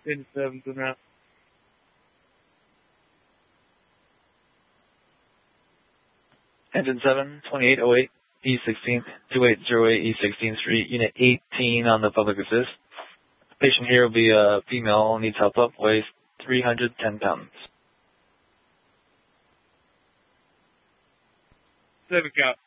Pin 729. Engine 7, 2808, E16, 2808 E16 Street, Unit 18 on the public assist. Patient here will be a female, needs help up, weighs 310 pounds. 7 count.